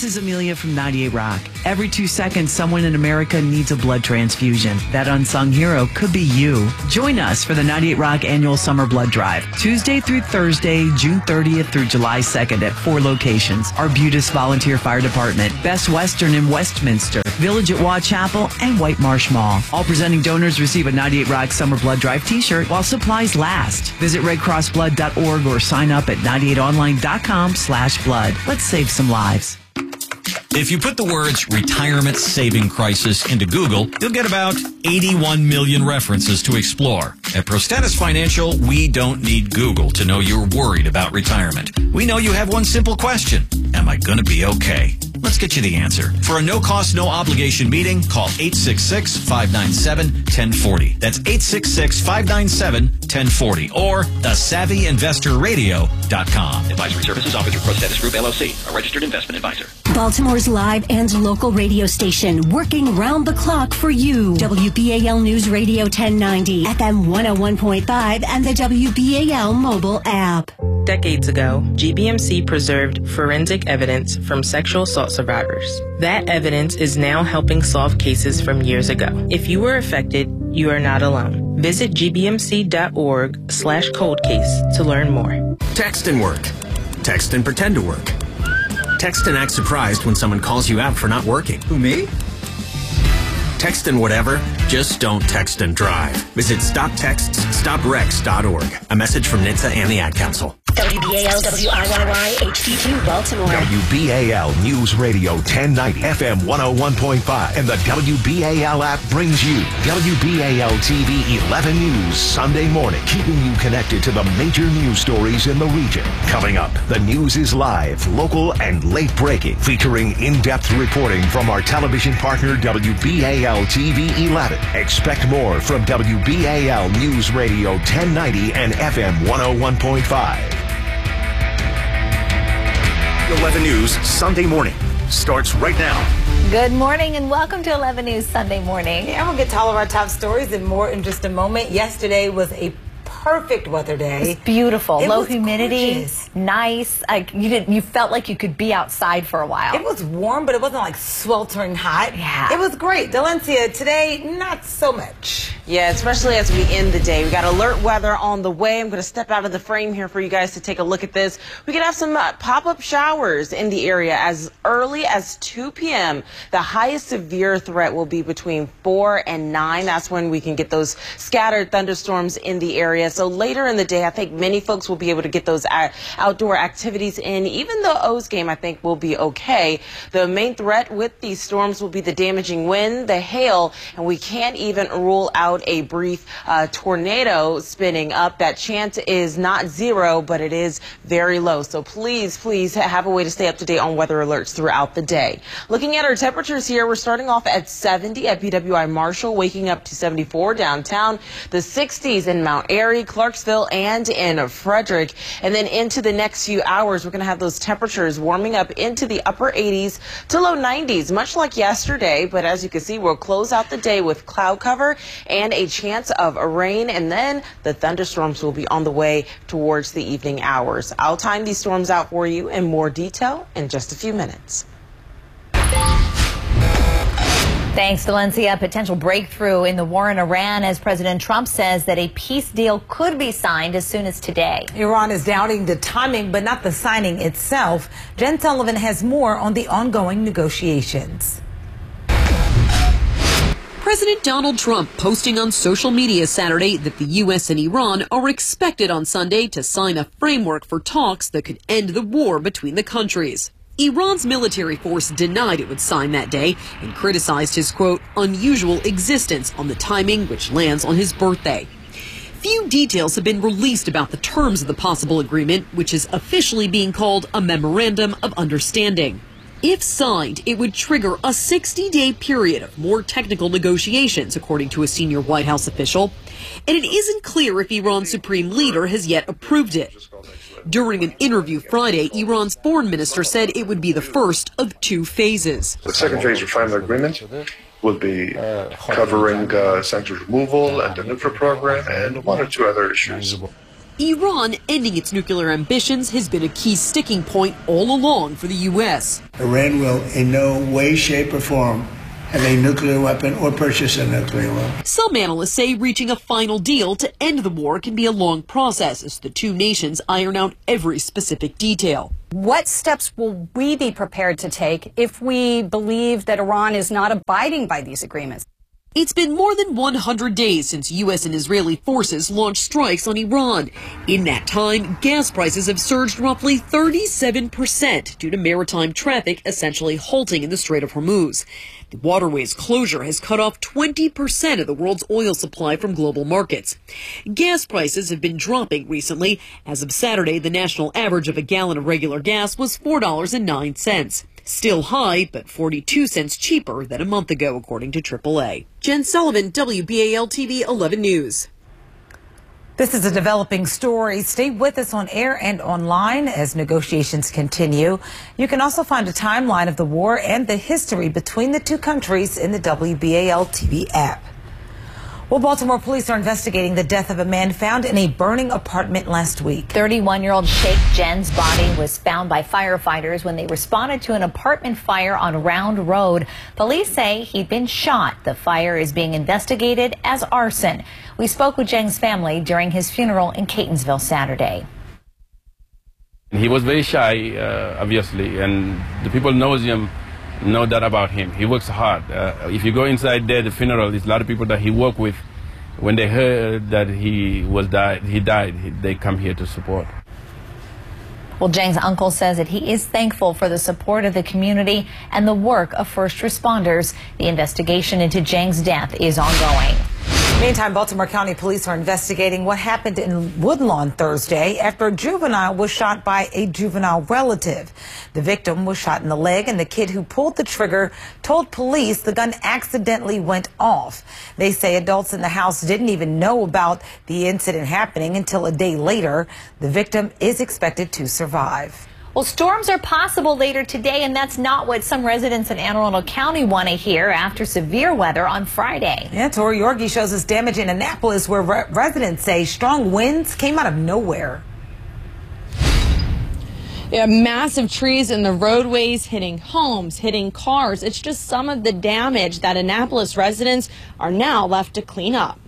is Amelia from 98 Rock. Every 2 seconds, someone in America needs a blood transfusion. That unsung hero could be you. Join us for the 98 Rock Annual Summer Blood Drive, Tuesday through Thursday, June 30th through July 2nd at 4 locations. Arbutus Volunteer Fire Department, Best Western in Westminster, Village at Waugh Chapel, and White Marsh Mall. All presenting donors receive a 98 Rock Summer Blood Drive t-shirt while supplies last. Visit redcrossblood.org or sign up at 98online.com/blood. Let's save some lives. If you put the words retirement saving crisis into Google, you'll get about 81 million references to explore. At Prostatus Financial, we don't need Google to know you're worried about retirement. We know you have one simple question. Am I going to be okay? Let's get you the answer. For a no-cost, no-obligation meeting, call 866-597-1040. That's 866-597-1040 or thesavvyinvestorradio.com. Advisory services offered through Prostatus Group, LLC, a registered investment advisor. Baltimore's live and local radio station, working round the clock for you. WBAL News Radio 1090, FM 101.5, and the WBAL mobile app. Decades ago, GBMC preserved forensic evidence from sexual assault survivors. That evidence is now helping solve cases from years ago. If you were affected, you are not alone. Visit gbmc.org/cold case to learn more. Text and work. Text and pretend to work. Text and act surprised when someone calls you out for not working. Who, me? Text and whatever, just don't text and drive. Visit StopTextsStopWrecks.org. A message from NHTSA and the Ad Council. WBAL WIYY HD2 Baltimore. WBAL News Radio 1090 FM 101.5 and the WBAL app brings you WBAL TV 11 News Sunday morning, keeping you connected to the major news stories in the region. Coming up, the news is live, local, and late breaking, featuring in-depth reporting from our television partner WBAL TV 11. Expect more from WBAL News Radio 1090 and FM 101.5. 11 News Sunday morning starts right now. Good morning and welcome to 11 News Sunday morning. Yeah, we'll get to all of our top stories and more in just a moment. Yesterday was a perfect weather day. It's beautiful. Low was humidity, gorgeous. nice. You felt like you could be outside for a while. It was warm, but it wasn't like sweltering hot. Yeah. It was great. Delencia, today, not so much. Yeah, especially as we end the day. We got alert weather on the way. I'm going to step out of the frame here for you guys to take a look at this. We could have some pop-up showers in the area as early as 2 p.m. The highest severe threat will be between 4 and 9. That's when we can get those scattered thunderstorms in the area. So later in the day, I think many folks will be able to get those outdoor activities in. Even the O's game, I think, will be okay. The main threat with these storms will be the damaging wind, the hail, and we can't even rule out a brief tornado spinning up. That chance is not zero, but it is very low. So please have a way to stay up to date on weather alerts throughout the day. Looking at our temperatures here, we're starting off at 70 at PWI Marshall, waking up to 74 downtown, the 60s in Mount Airy, Clarksville, and in Frederick. And then into the next few hours, we're going to have those temperatures warming up into the upper 80s to low 90s, much like yesterday. But as you can see, we'll close out the day with cloud cover and a chance of rain, and then the thunderstorms will be on the way towards the evening hours. I'll time these storms out for you in more detail in just a few minutes. Thanks, Delencia. Potential breakthrough in the war in Iran as President Trump says that a peace deal could be signed as soon as today. Iran is doubting the timing, but not the signing itself. Jen Sullivan has more on the ongoing negotiations. President Donald Trump posting on social media Saturday that the U.S. and Iran are expected on Sunday to sign a framework for talks that could end the war between the countries. Iran's military force denied it would sign that day and criticized his, quote, unusual existence on the timing, which lands on his birthday. Few details have been released about the terms of the possible agreement, which is officially being called a Memorandum of Understanding. If signed, it would trigger a 60-day period of more technical negotiations, according to a senior White House official, and it isn't clear if Iran's supreme leader has yet approved it. During an interview Friday, Iran's foreign minister said it would be the first of 2 phases. The secretaries of final agreement will be covering sanctions removal and the nuclear program and 1 or 2 other issues. Iran ending its nuclear ambitions has been a key sticking point all along for the U.S. Iran will in no way, shape, or form have a nuclear weapon or purchase a nuclear weapon. Some analysts say reaching a final deal to end the war can be a long process as the two nations iron out every specific detail. What steps will we be prepared to take if we believe that Iran is not abiding by these agreements? It's been more than 100 days since U.S. and Israeli forces launched strikes on Iran. In that time, gas prices have surged roughly 37% due to maritime traffic essentially halting in the Strait of Hormuz. The waterway's closure has cut off 20% of the world's oil supply from global markets. Gas prices have been dropping recently. As of Saturday, the national average of a gallon of regular gas was $4.09. Still high, but 42 cents cheaper than a month ago, according to AAA. Jen Sullivan, WBAL-TV 11 News. This is a developing story. Stay with us on air and online as negotiations continue. You can also find a timeline of the war and the history between the two countries in the WBAL-TV app. Well, Baltimore police are investigating the death of a man found in a burning apartment last week. 31-year-old Sheikh Jen's body was found by firefighters when they responded to an apartment fire on Round Road. Police say he'd been shot. The fire is being investigated as arson. We spoke with Jen's family during his funeral in Catonsville Saturday. He was very shy, obviously, and the people knows him. Know that about him. He works hard. If you go inside there, the funeral, there's a lot of people that he worked with. When they heard that he died, they come here to support. Well, Jang's uncle says that he is thankful for the support of the community and the work of first responders. The investigation into Jang's death is ongoing. Meantime, Baltimore County Police are investigating what happened in Woodlawn Thursday after a juvenile was shot by a juvenile relative. The victim was shot in the leg, and the kid who pulled the trigger told police the gun accidentally went off. They say adults in the house didn't even know about the incident happening until a day later. The victim is expected to survive. Well, storms are possible later today, and that's not what some residents in Anne Arundel County want to hear after severe weather on Friday. Yeah, Tori Yorgi shows us damage in Annapolis where residents say strong winds came out of nowhere. Yeah, massive trees in the roadways hitting homes, hitting cars. It's just some of the damage that Annapolis residents are now left to clean up.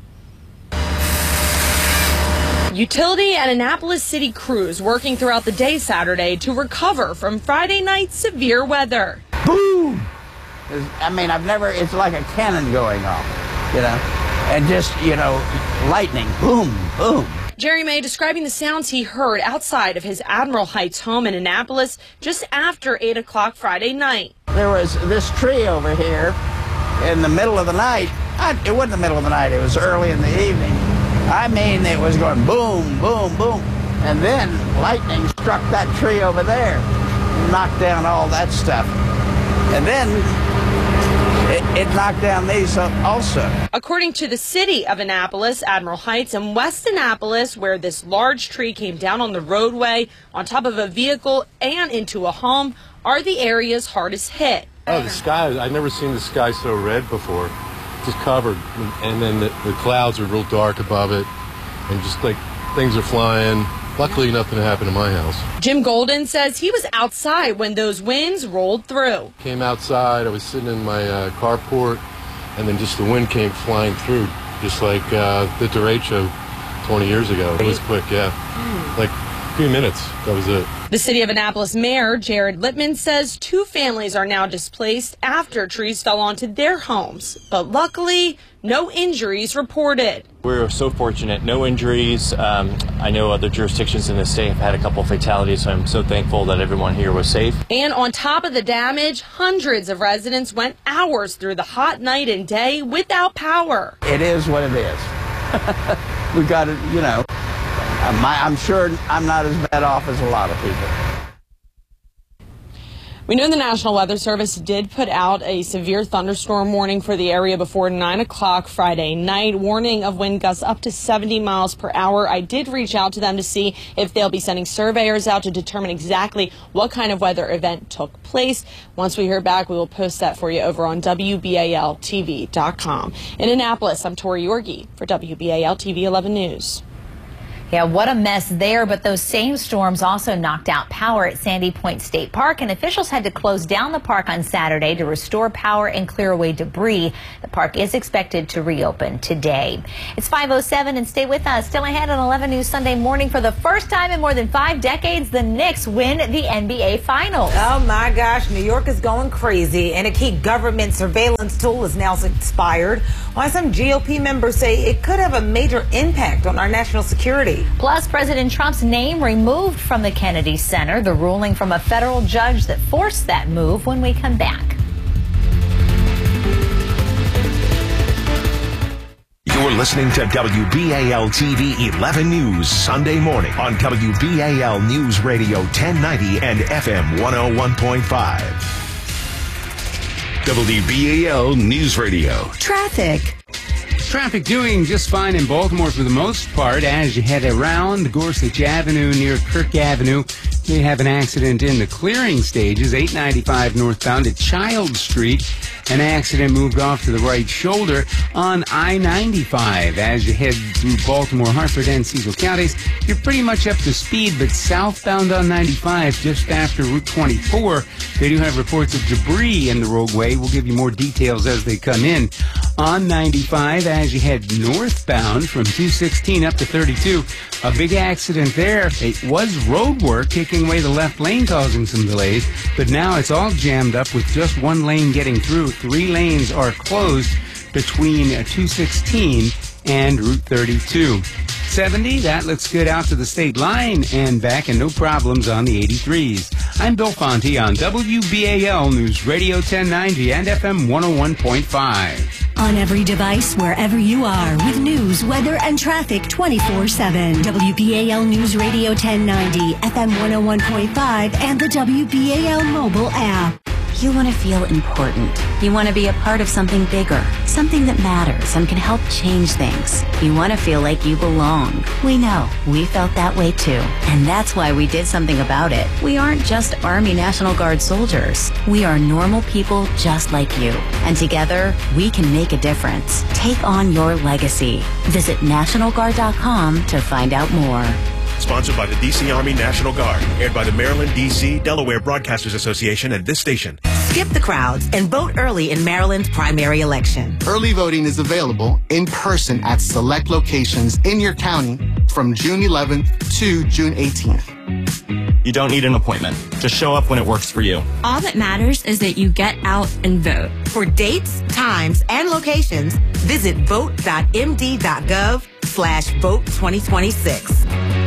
Utility and Annapolis City crews working throughout the day Saturday to recover from Friday night's severe weather. Boom! I mean, it's like a cannon going off, you know, and just, you know, lightning, boom, boom. Jerry May describing the sounds he heard outside of his Admiral Heights home in Annapolis just after 8 o'clock Friday night. There was this tree over here in the middle of the night. It wasn't the middle of the night, it was early in the evening. I mean, it was going boom, boom, boom. And then lightning struck that tree over there, knocked down all that stuff. And then it knocked down these also. According to the city of Annapolis, Admiral Heights and West Annapolis, where this large tree came down on the roadway, on top of a vehicle and into a home, are the areas hardest hit. Oh, the sky, I've never seen the sky so red before. Just covered, and then the clouds are real dark above it, and just like things are flying. Luckily, nothing happened to my house. Jim Golden says he was outside when those winds rolled through. Came outside, I was sitting in my carport, and then just the wind came flying through, just like the derecho 20 years ago. It was quick, yeah. Like a few minutes, that was it. The City of Annapolis Mayor Jared Littman says 2 families are now displaced after trees fell onto their homes. But luckily, no injuries reported. We're so fortunate. No injuries. I know other jurisdictions in the state have had a couple fatalities, so I'm so thankful that everyone here was safe. And on top of the damage, hundreds of residents went hours through the hot night and day without power. It is what it is. We got it, you know. I'm sure I'm not as bad off as a lot of people. We know the National Weather Service did put out a severe thunderstorm warning for the area before 9 o'clock Friday night, warning of wind gusts up to 70 miles per hour. I did reach out to them to see if they'll be sending surveyors out to determine exactly what kind of weather event took place. Once we hear back, we will post that for you over on WBALTV.com. In Annapolis, I'm Tori Yorgi for WBAL-TV 11 News. Yeah, what a mess there. But those same storms also knocked out power at Sandy Point State Park, and officials had to close down the park on Saturday to restore power and clear away debris. The park is expected to reopen today. It's 5:07, and stay with us. Still ahead on 11 News Sunday morning. For the first time in more than 5 decades, the Knicks win the NBA Finals. Oh my gosh, New York is going crazy, and a key government surveillance tool is now expired. Why some GOP members say it could have a major impact on our national security. Plus, President Trump's name removed from the Kennedy Center, the ruling from a federal judge that forced that move when we come back. You're listening to WBAL TV 11 News Sunday morning on WBAL News Radio 1090 and FM 101.5. WBAL News Radio. Traffic. Traffic doing just fine in Baltimore for the most part as you head around Gorsuch Avenue near Kirk Avenue. They have an accident in the clearing stages, 895 northbound at Child Street. An accident moved off to the right shoulder on I-95 as you head through Baltimore, Hartford, and Cecil counties. You're pretty much up to speed, but southbound on 95 just after Route 24, they do have reports of debris in the roadway. We'll give you more details as they come in. On 95 as you head northbound from 216 up to 32, a big accident there. It was road work taking away the left lane causing some delays, but now it's all jammed up with just one lane getting through. 3 lanes are closed between 216 and Route 32. 70, that looks good out to the state line and back, and no problems on the 83s. I'm Bill Fonte on WBAL News Radio 1090 and FM 101.5. On every device, wherever you are, with news, weather, and traffic 24/7. WBAL News Radio 1090, FM 101.5, and the WBAL mobile app. You want to feel important. You want to be a part of something bigger, something that matters and can help change things. You want to feel like you belong. We know. We felt that way too. And that's why we did something about it. We aren't just Army National Guard soldiers. We are normal people just like you. And together, we can make a difference. Take on your legacy. Visit NationalGuard.com to find out more. Sponsored by the D.C. Army National Guard. Aired by the Maryland, D.C., Delaware Broadcasters Association and this station. Skip the crowds and vote early in Maryland's primary election. Early voting is available in person at select locations in your county from June 11th to June 18th. You don't need an appointment. Just show up when it works for you. All that matters is that you get out and vote. For dates, times, and locations, visit vote.md.gov/vote 2026.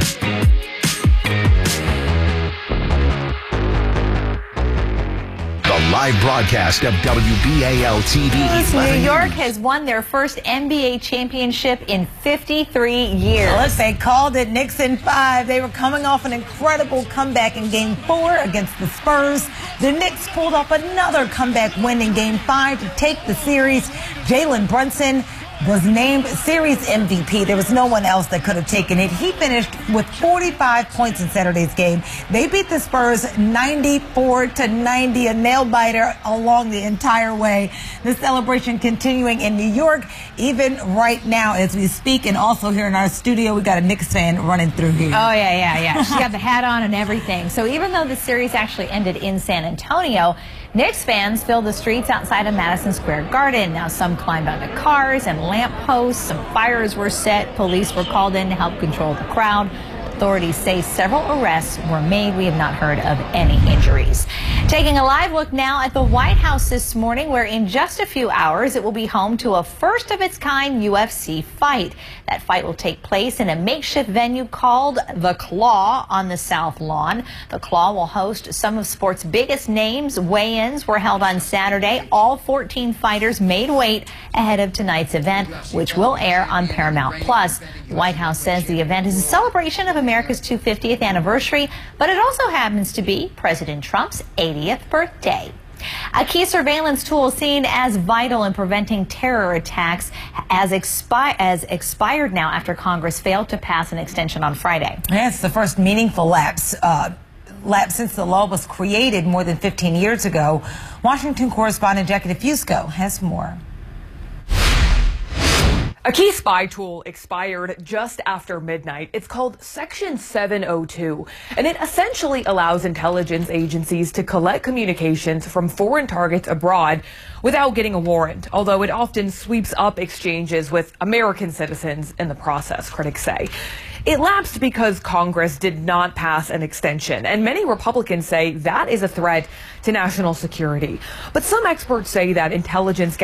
Live broadcast of WBAL TV. New York has won their first NBA championship in 53 years. Well, they called it Knicks in 5. They were coming off an incredible comeback in Game 4 against the Spurs. The Knicks pulled off another comeback win in Game 5 to take the series. Jalen Brunson was named series MVP. There was no one else that could have taken it. He finished with 45 points in Saturday's game. They beat the Spurs 94-90, a nail-biter along the entire way. The celebration continuing in New York, even right now as we speak, and also here in our studio, we got a Knicks fan running through here. Oh, yeah. She got the hat on and everything. So even though the series actually ended in San Antonio, Knicks fans filled the streets outside of Madison Square Garden. Now, some climbed onto cars and lampposts. Some fires were set. Police were called in to help control the crowd. Authorities say several arrests were made. We have not heard of any injuries. Taking a live look now at the White House this morning, where in just a few hours it will be home to a first-of-its-kind UFC fight. That fight will take place in a makeshift venue called The Claw on the South Lawn. The Claw will host some of sport's biggest names. Weigh-ins were held on Saturday. All 14 fighters made weight ahead of tonight's event, which will air on Paramount+. The White House says the event is a celebration of America's 250th anniversary, but it also happens to be President Trump's 80th birthday. A key surveillance tool seen as vital in preventing terror attacks has expired now after Congress failed to pass an extension on Friday. Yeah, it's the first meaningful lapse since the law was created more than 15 years ago. Washington correspondent Jackie DeFusco has more. A A key spy tool expired just after midnight. It's called Section 702, and it essentially allows intelligence agencies to collect communications from foreign targets abroad without getting a warrant, although it often sweeps up exchanges with American citizens in the process, critics say. It lapsed because Congress did not pass an extension, and many Republicans say that is a threat to national security. But some experts say that intelligence